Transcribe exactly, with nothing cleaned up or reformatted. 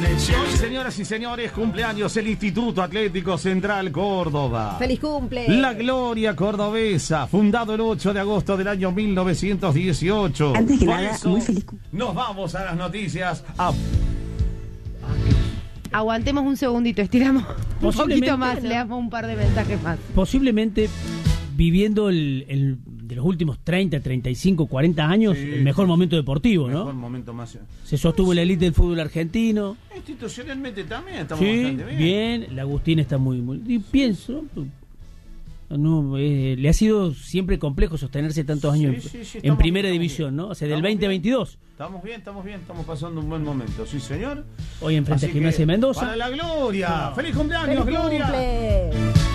Hoy, señoras y señores, cumpleaños el Instituto Atlético Central Córdoba. ¡Feliz cumple! La gloria cordobesa, fundado el ocho de agosto del año mil novecientos dieciocho. Antes que Por nada, eso, muy feliz cumple. nos vamos a las noticias. A... Aguantemos un segundito, estiramos un poquito más, le damos un par de mensajes más. Posiblemente viviendo el, el de los últimos treinta, treinta y cinco, cuarenta años, Sí, el mejor momento deportivo, mejor ¿no? momento más. Se sostuvo la élite del fútbol argentino. Institucionalmente también estamos Sí, bastante bien. bien. La Agustín está muy, muy... Y pienso... No, eh, le ha sido siempre complejo sostenerse tantos años Sí, sí, sí, en estamos primera bien, división, bien. ¿no? O sea, del Estamos veinte veintidós. Bien. Estamos bien, estamos bien, estamos pasando un buen momento, sí señor. Hoy enfrente a Así Gimnasia que, de Mendoza. Para la gloria. ¡Feliz cumpleaños, ¡Feliz Gloria! cumple!